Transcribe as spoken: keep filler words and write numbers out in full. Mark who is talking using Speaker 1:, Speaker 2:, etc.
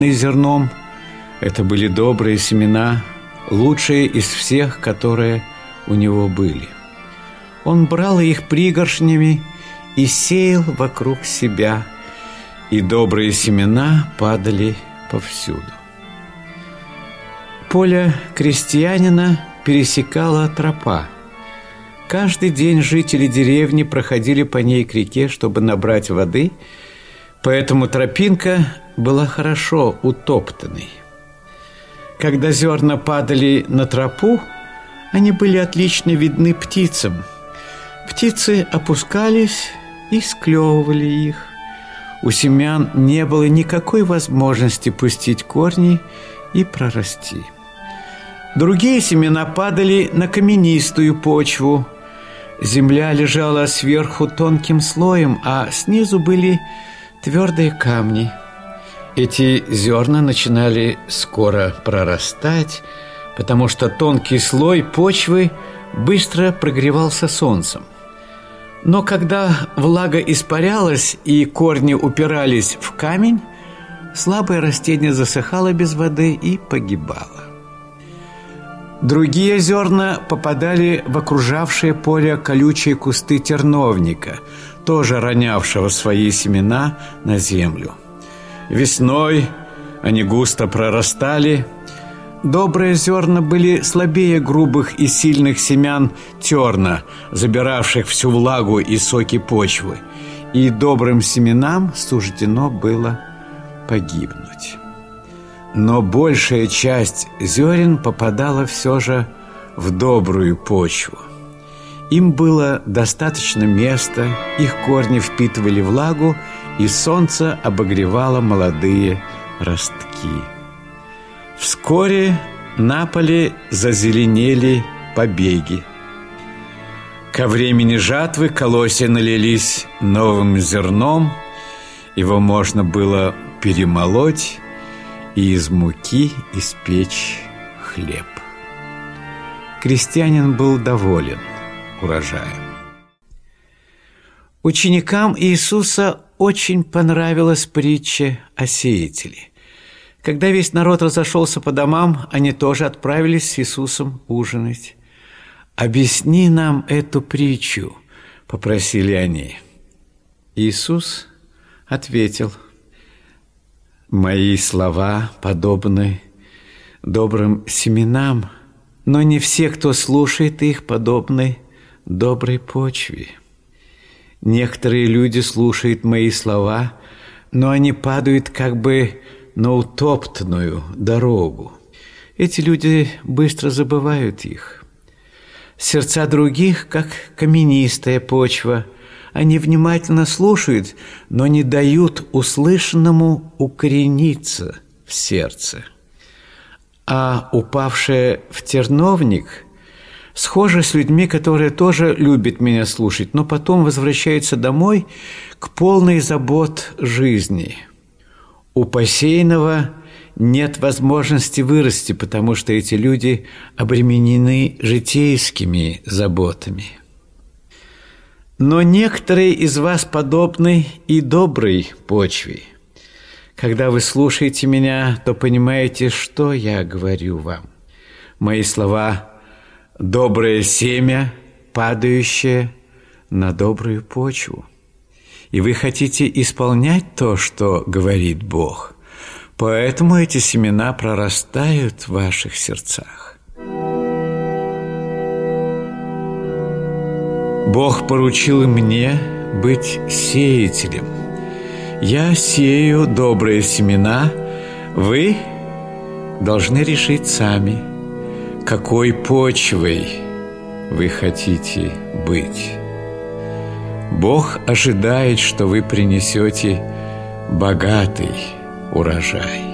Speaker 1: зерном. Это были добрые семена, лучшие из всех, которые у него были. Он брал их пригоршнями и сеял вокруг себя, и добрые семена падали повсюду. Поле крестьянина пересекала тропа. Каждый день жители деревни проходили по ней к реке, чтобы набрать воды, поэтому тропинка была хорошо утоптанной. Когда зерна падали на тропу, они были отлично видны птицам. Птицы опускались и склевывали их. У семян не было никакой возможности пустить корни и прорасти. Другие семена падали на каменистую почву. Земля лежала сверху тонким слоем, а снизу были твердые камни. Эти зерна начинали скоро прорастать, потому что тонкий слой почвы быстро прогревался солнцем. Но когда влага испарялась и корни упирались в камень, слабое растение засыхало без воды и погибало. Другие зерна попадали в окружавшее поле колючие кусты терновника, тоже ронявшего свои семена на землю. Весной они густо прорастали. Добрые зерна были слабее грубых и сильных семян терна, забиравших всю влагу и соки почвы, и добрым семенам суждено было погибнуть. Но большая часть зерен попадала все же в добрую почву. Им было достаточно места, их корни впитывали влагу, и солнце обогревало молодые ростки. Вскоре на поле зазеленели побеги. Ко времени жатвы колосья налились новым зерном, его можно было перемолоть и из муки испечь хлеб. Крестьянин был доволен урожаем. Ученикам Иисуса очень понравилась притча о сеятеле. Когда весь народ разошелся по домам, они тоже отправились с Иисусом ужинать. «Объясни нам эту притчу», – попросили они. Иисус ответил: «Мои слова подобны добрым семенам, но не все, кто слушает их, подобны доброй почве. Некоторые люди слушают мои слова, но они падают как бы на утоптанную дорогу. Эти люди быстро забывают их. Сердца других, как каменистая почва, они внимательно слушают, но не дают услышанному укорениться в сердце. А упавшая в терновник схожа с людьми, которые тоже любят меня слушать, но потом возвращаются домой к полной забот жизни. У посеянного нет возможности вырасти, потому что эти люди обременены житейскими заботами. Но некоторые из вас подобны и доброй почве. Когда вы слушаете меня, то понимаете, что я говорю вам. Мои слова – доброе семя, падающее на добрую почву. И вы хотите исполнять то, что говорит Бог. Поэтому эти семена прорастают в ваших сердцах. Бог поручил мне быть сеятелем. Я сею добрые семена, вы должны решить сами, какой почвой вы хотите быть. Бог ожидает, что вы принесете богатый урожай.